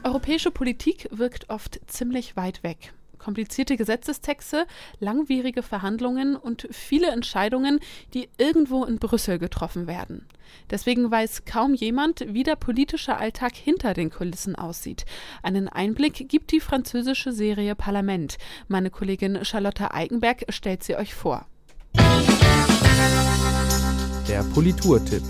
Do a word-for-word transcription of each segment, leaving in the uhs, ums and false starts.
Europäische Politik wirkt oft ziemlich weit weg. Komplizierte Gesetzestexte, langwierige Verhandlungen und viele Entscheidungen, die irgendwo in Brüssel getroffen werden. Deswegen weiß kaum jemand, wie der politische Alltag hinter den Kulissen aussieht. Einen Einblick gibt die französische Serie Parlament. Meine Kollegin Charlotte Eikenberg stellt sie euch vor. Der Politurtipp.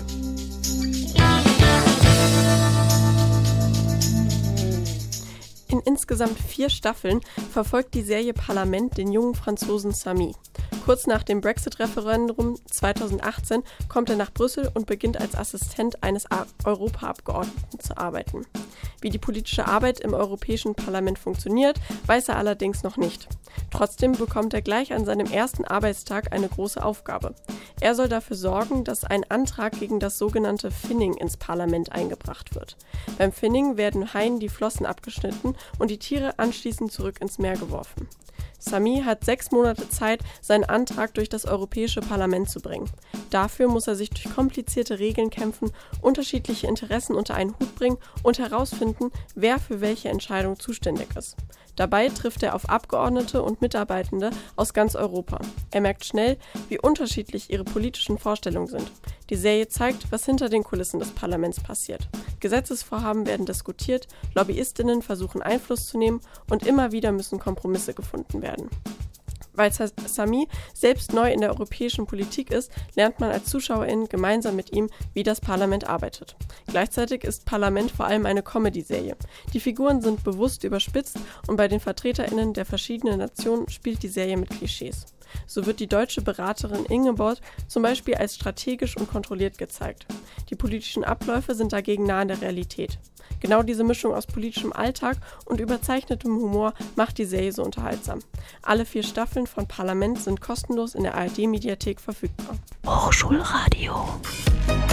In insgesamt vier Staffeln verfolgt die Serie Parlament den jungen Franzosen Samy. Kurz nach dem Brexit-Referendum zweitausendachtzehn kommt er nach Brüssel und beginnt als Assistent eines Europaabgeordneten zu arbeiten. Wie die politische Arbeit im Europäischen Parlament funktioniert, weiß er allerdings noch nicht. Trotzdem bekommt er gleich an seinem ersten Arbeitstag eine große Aufgabe. Er soll dafür sorgen, dass ein Antrag gegen das sogenannte Finning ins Parlament eingebracht wird. Beim Finning werden Haien die Flossen abgeschnitten und die Tiere anschließend zurück ins Meer geworfen. Samy hat sechs Monate Zeit, seinen Antrag durch das Europäische Parlament zu bringen. Dafür muss er sich durch komplizierte Regeln kämpfen, unterschiedliche Interessen unter einen Hut bringen und herausfinden, wer für welche Entscheidung zuständig ist. Dabei trifft er auf Abgeordnete und Mitarbeitende aus ganz Europa. Er merkt schnell, wie unterschiedlich ihre politischen Vorstellungen sind. Die Serie zeigt, was hinter den Kulissen des Parlaments passiert. Gesetzesvorhaben werden diskutiert, LobbyistInnen versuchen Einfluss zu nehmen und immer wieder müssen Kompromisse gefunden werden. Weil Samy selbst neu in der europäischen Politik ist, lernt man als Zuschauerin gemeinsam mit ihm, wie das Parlament arbeitet. Gleichzeitig ist Parlament vor allem eine Comedy-Serie. Die Figuren sind bewusst überspitzt und bei den VertreterInnen der verschiedenen Nationen spielt die Serie mit Klischees. So wird die deutsche Beraterin Ingeborg zum Beispiel als strategisch und kontrolliert gezeigt. Die politischen Abläufe sind dagegen nah an der Realität. Genau diese Mischung aus politischem Alltag und überzeichnetem Humor macht die Serie so unterhaltsam. Alle vier Staffeln von Parlament sind kostenlos in der A R D-Mediathek verfügbar. Hochschulradio.